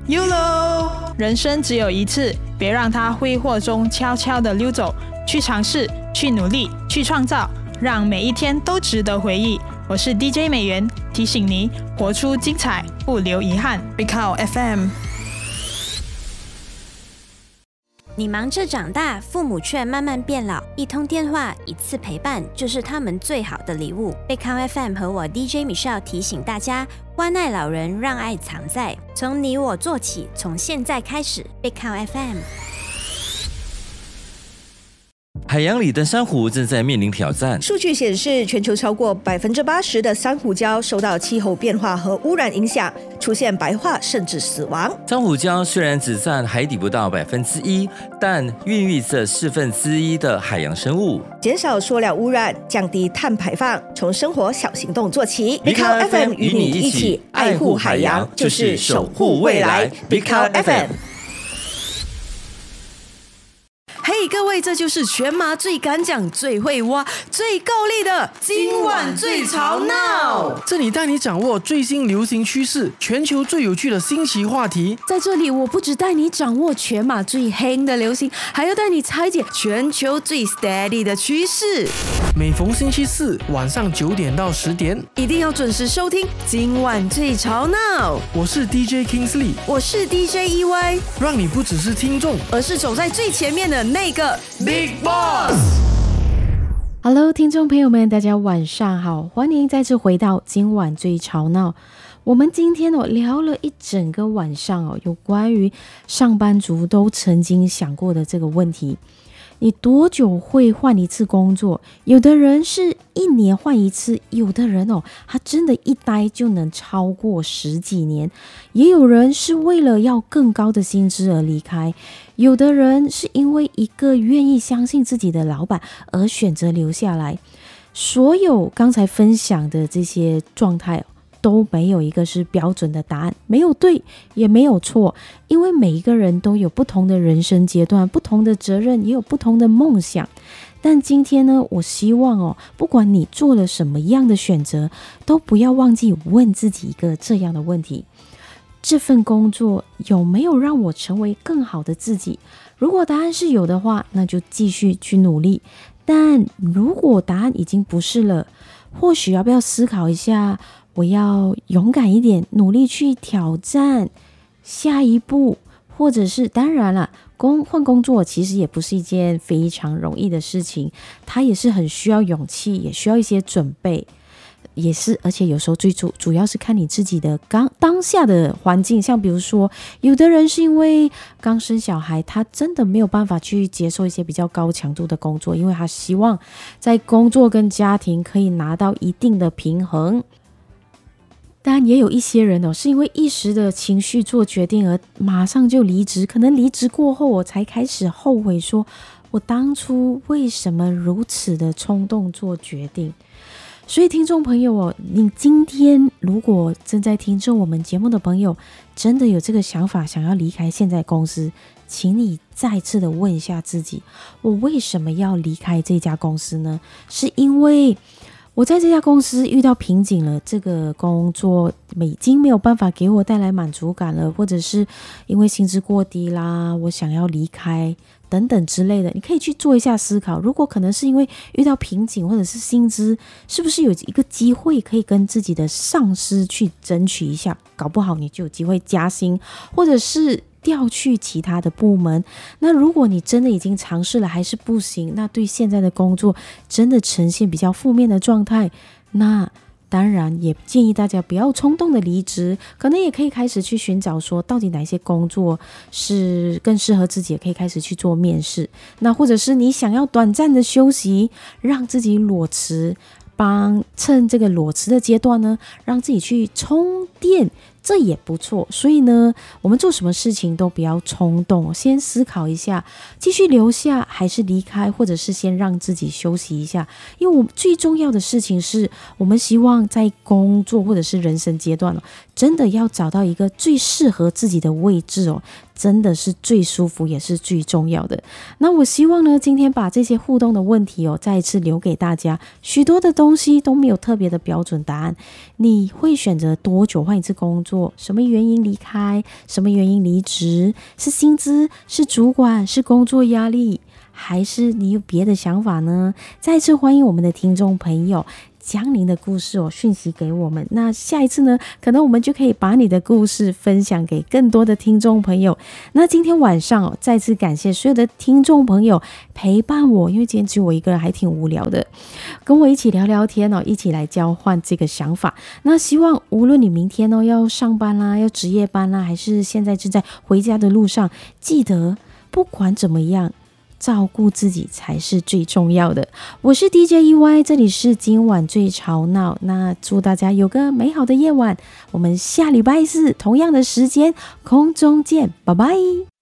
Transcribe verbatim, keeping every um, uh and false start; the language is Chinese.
Y O L O， 人生只有一次，别让它挥霍中悄悄地溜走。去尝试，去努力，去创造，让每一天都值得回忆。我是 D J 美元，提醒你活出精彩，不留遗憾。Big Cow F M。 你忙着长大，父母却慢慢变老，一通电话，一次陪伴，就是他们最好的礼物。Big Cow F M 和我 D J Michelle 提醒大家，关爱老人，让爱藏在，从你我做起，从现在开始。Big Cow F M。 海洋里的珊瑚正在面临挑战。 数据显示，全球超过百分之八十的珊瑚礁受到气候变化和污染影响，出现白化甚至死亡。 珊瑚礁虽然只占海底不到百分之一，但孕育着四分之一的海洋生物。 减少塑料污染，降低碳排放，从生活小行动做起。 Big Cow F M 与你一起爱护海洋，就是守护未来。Big Cow F M。 嘿、hey, 各位，这就是全马最敢讲、最会挖、最够力的今晚最吵闹。 这里带你掌握最新流行趋势，全球最有趣的新奇话题。 在这里，我不只带你掌握全马最夯的流行，还要带你拆解全球最 steady 的趋势。 每逢星期四晚上九点到十点， 一定要准时收听今晚最吵闹。 我是 D J Kingsley， 我是 D J E Y， 让你不只是听众， 而是走在最前面的那个 Big Boss。 Hello， 听众朋友们，大家晚上好，欢迎再次回到今晚最吵闹。我们今天哦聊了一整个晚上哦，有关于上班族都曾经想过的这个问题。你多久会换一次工作？有的人是一年换一次，有的人哦，他真的一待就能超过十几年。也有人是为了要更高的薪资而离开，有的人是因为一个愿意相信自己的老板而选择留下来。所有刚才分享的这些状态都没有一个是标准的答案，没有对也没有错，因为每一个人都有不同的人生阶段，不同的责任，也有不同的梦想。但今天呢，我希望哦，不管你做了什么样的选择，都不要忘记问自己一个这样的问题：这份工作有没有让我成为更好的自己？如果答案是有的话，那就继续去努力。但如果答案已经不是了，或许要不要思考一下，我要勇敢一点，努力去挑战下一步，或者是当然了，工换工作其实也不是一件非常容易的事情，它也是很需要勇气，也需要一些准备，也是，而且有时候最主主要是看你自己的刚当下的环境。像比如说，有的人是因为刚生小孩，他真的没有办法去接受一些比较高强度的工作，因为他希望在工作跟家庭可以拿到一定的平衡。当然也有一些人哦，是因为一时的情绪做决定而马上就离职，可能离职过后我才开始后悔，说我当初为什么如此的冲动做决定。所以听众朋友哦，你今天如果正在听着我们节目的朋友，真的有这个想法想要离开现在公司，请你再次的问一下自己，我为什么要离开这家公司呢？是因为我在这家公司遇到瓶颈了，这个工作已经没有办法给我带来满足感了，或者是因为薪资过低啦，我想要离开等等之类的。你可以去做一下思考，如果可能是因为遇到瓶颈或者是薪资，是不是有一个机会可以跟自己的上司去争取一下，搞不好你就有机会加薪，或者是调去其他的部门。那如果你真的已经尝试了还是不行，那对现在的工作真的呈现比较负面的状态，那当然也建议大家不要冲动的离职，可能也可以开始去寻找说到底哪些工作是更适合自己，也可以开始去做面试。那或者是你想要短暂的休息，让自己裸辞，帮趁这个裸辞的阶段呢，让自己去充电，这也不错。所以呢，我们做什么事情都不要冲动，先思考一下，继续留下还是离开，或者是先让自己休息一下。因为我们最重要的事情是，我们希望在工作或者是人生阶段、哦、真的要找到一个最适合自己的位置哦， 真的是最舒服也是最重要的。那我希望呢，今天把这些互动的问题哦，再一次留给大家。许多的东西都没有特别的标准答案。你会选择多久换一次工作？什么原因离开？什么原因离职？是薪资？是主管？是工作压力？还是你有别的想法呢？再次欢迎我们的听众朋友将您的故事哦讯息给我们，那下一次呢，可能我们就可以把你的故事分享给更多的听众朋友。那今天晚上哦，再次感谢所有的听众朋友陪伴我，因为今天只有我一个人还挺无聊的，跟我一起聊聊天哦，一起来交换这个想法。那希望无论你明天哦要上班啦，要值夜班啦，还是现在正在回家的路上，记得不管怎么样，照顾自己才是最重要的。我是 D J E Y， 这里是今晚最吵闹。那祝大家有个美好的夜晚，我们下礼拜四同样的时间空中见，拜拜。